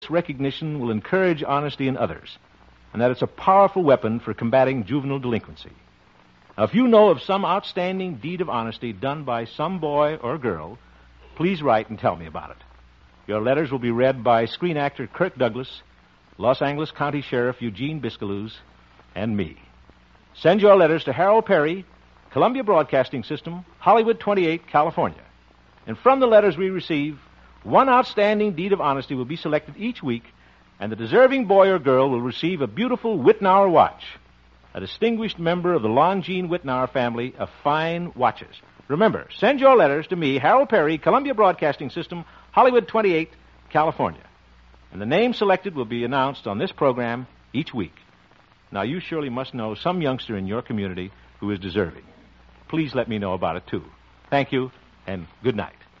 recognition will encourage honesty in others, and that it's a powerful weapon for combating juvenile delinquency. Now, if you know of some outstanding deed of honesty done by some boy or girl, please write and tell me about it. Your letters will be read by screen actor Kirk Douglas, Los Angeles County Sheriff Eugene Biscalouz, and me. Send your letters to Harold Perry, Columbia Broadcasting System, Hollywood 28, California. And from the letters we receive, one outstanding deed of honesty will be selected each week, and the deserving boy or girl will receive a beautiful Wittnauer watch, a distinguished member of the Longines Wittnauer family of fine watches. Remember, send your letters to me, Harold Perry, Columbia Broadcasting System, Hollywood 28, California. And the name selected will be announced on this program each week. Now, you surely must know some youngster in your community who is deserving. Please let me know about it, too. Thank you, and good night.